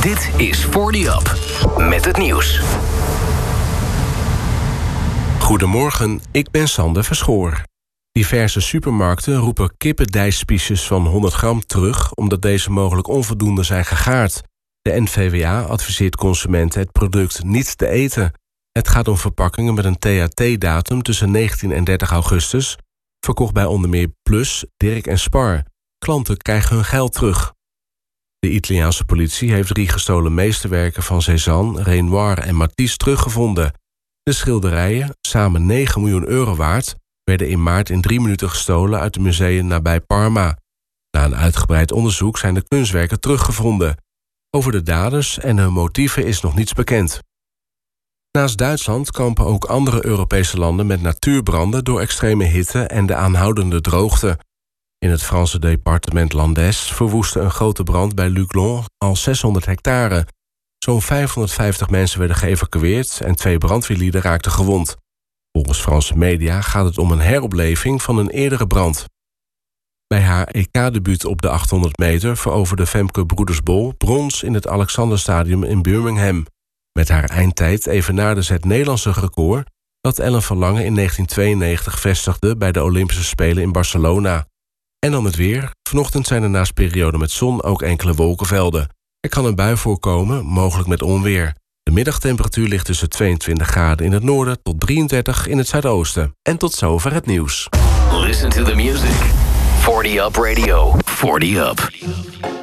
Dit is 40 Up met het nieuws. Goedemorgen, ik ben Sander Verschoor. Diverse supermarkten roepen kippendijspiesjes van 100 gram terug, omdat deze mogelijk onvoldoende zijn gegaard. De NVWA adviseert consumenten het product niet te eten. Het gaat om verpakkingen met een THT-datum tussen 19 en 30 augustus... verkocht bij onder meer Plus, Dirk en Spar. Klanten krijgen hun geld terug. De Italiaanse politie heeft 3 gestolen meesterwerken van Cézanne, Renoir en Matisse teruggevonden. De schilderijen, samen 9 miljoen euro waard, werden in maart in 3 minuten gestolen uit het museum nabij Parma. Na een uitgebreid onderzoek zijn de kunstwerken teruggevonden. Over de daders en hun motieven is nog niets bekend. Naast Duitsland kampen ook andere Europese landen met natuurbranden door extreme hitte en de aanhoudende droogte. In het Franse departement Landes verwoestte een grote brand bij Luglon al 600 hectare. Zo'n 550 mensen werden geëvacueerd en 2 brandweerlieden raakten gewond. Volgens Franse media gaat het om een heropleving van een eerdere brand. Bij haar EK-debuut op de 800 meter veroverde Femke Broedersbol brons in het Alexanderstadium in Birmingham. Met haar eindtijd evenaarde ze het Nederlandse record dat Ellen Verlangen in 1992 vestigde bij de Olympische Spelen in Barcelona. En dan het weer. Vanochtend zijn er naast perioden met zon ook enkele wolkenvelden. Er kan een bui voorkomen, mogelijk met onweer. De middagtemperatuur ligt tussen 22 graden in het noorden tot 33 in het zuidoosten. En tot zover het nieuws. Listen to the music. 40 Up Radio. 40 Up.